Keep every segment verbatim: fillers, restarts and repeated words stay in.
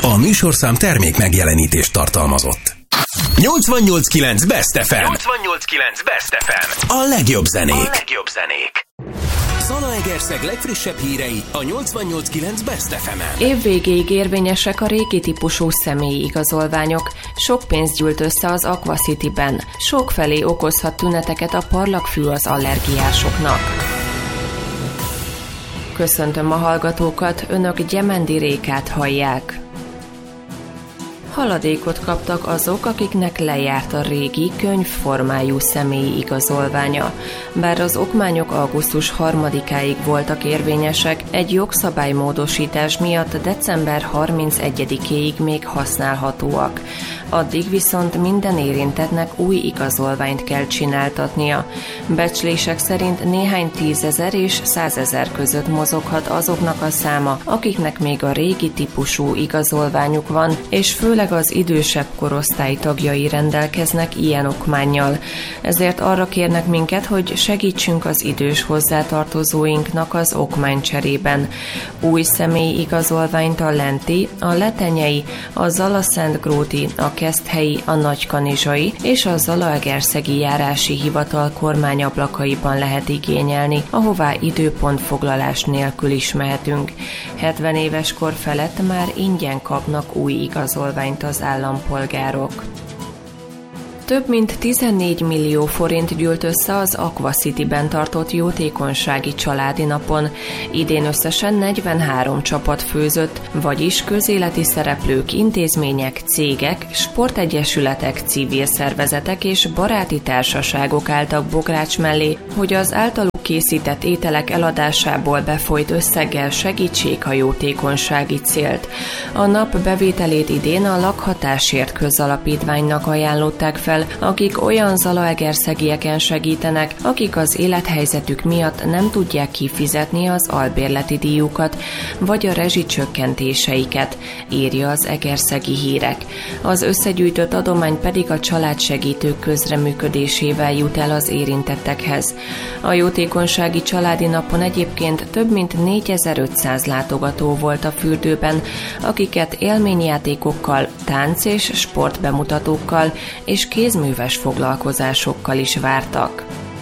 A műsorszám termék megjelenítést tartalmazott. nyolcvannyolc kilenc Best ef em. nyolcvannyolc kilenc Best ef em. A legjobb zenék. A legjobb zenék. Zalaegerszeg legfrissebb hírei a nyolcvannyolc kilenc Best ef emen. Évvégéig érvényesek a régi típusú személyi igazolványok. Sok pénz gyűlt össze az Aquacity-ben. Sokfelé okozhat tüneteket a parlagfű az allergiásoknak. Köszöntöm a hallgatókat, önök Gyemendi Rékát hallják. Haladékot kaptak azok, akiknek lejárt a régi könyvformájú személyi igazolványa. Bár az okmányok augusztus harmadikáig voltak érvényesek, egy jogszabálymódosítás miatt december harmincegyedikéig még használhatóak. Addig viszont minden érintettnek új igazolványt kell csináltatnia. Becslések szerint néhány tízezer és százezer között mozoghat azoknak a száma, akiknek még a régi típusú igazolványuk van, és főleg az idősebb korosztály tagjai rendelkeznek ilyen okmánnyal. Ezért arra kérnek minket, hogy segítsünk az idős hozzátartozóinknak az okmány cserében. Új személyi igazolványt a Lenti, a Letenyei, a Zalaszentgróti, a Keszthelyi, a Nagykanizsai és a Zalaegerszegi járási hivatal kormányablakaiban lehet igényelni, ahová időpontfoglalás nélkül is mehetünk. hetven éves kor felett már ingyen kapnak új igazolványt az állampolgárok. Több mint tizennégy millió forint gyűlt össze az Aquacity-ben tartott jótékonysági családi napon. Idén összesen negyvenhárom csapat főzött, vagyis közéleti szereplők, intézmények, cégek, sportegyesületek, civil szervezetek és baráti társaságok álltak bogrács mellé, hogy az általuk készített ételek eladásából befolyt összeggel segítsék a jótékonysági célt. A nap bevételét idén a Lakhatásért Közalapítványnak ajánlották fel, akik olyan zalaegerszegieken segítenek, akik az élethelyzetük miatt nem tudják kifizetni az albérleti díjukat, vagy a rezsicsökkentéseiket, írja az Egerszegi Hírek. Az összegyűjtött adomány pedig a családsegítők közreműködésével jut el az érintettekhez. A jótékonysági családi napon egyébként több mint négyezer-ötszáz látogató volt a fürdőben, akiket élményjátékokkal, tánc- és sportbemutatókkal és kézműves foglalkozásokkal is vártak.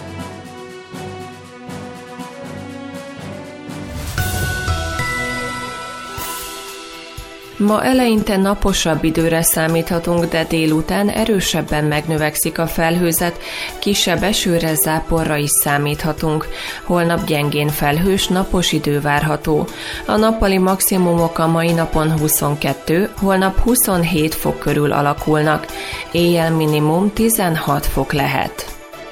Ma eleinte naposabb időre számíthatunk, de délután erősebben megnövekszik a felhőzet, kisebb esőre, záporra is számíthatunk. Holnap gyengén felhős, napos idő várható. A nappali maximumok a mai napon huszonkettő, holnap huszonhét fok körül alakulnak. Éjjel minimum tizenhat fok lehet.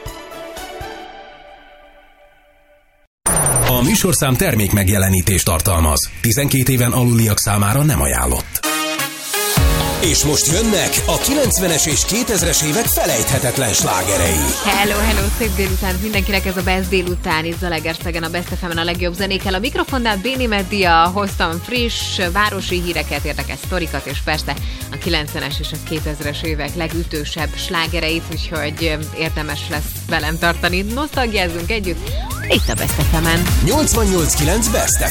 A műsorszám termék megjelenítést tartalmaz. tizenkét éven aluliak számára nem ajánlott. És most jönnek a kilencvenes és kétezres évek felejthetetlen slágerei. Hello, hello, szép délután mindenkinek, ez a Best délután, itt Zalaegerszegen, a Best ef emen a legjobb zenékkel. A mikrofonnál Béni Meddia, hoztam friss, városi híreket, érdekes sztorikat, és persze a kilencvenes és a kétezres évek legütősebb slágereit, úgyhogy érdemes lesz velem tartani. Nosztalgiázzunk együtt, itt a Best ef emen. nyolcvannyolc kilenc Best ef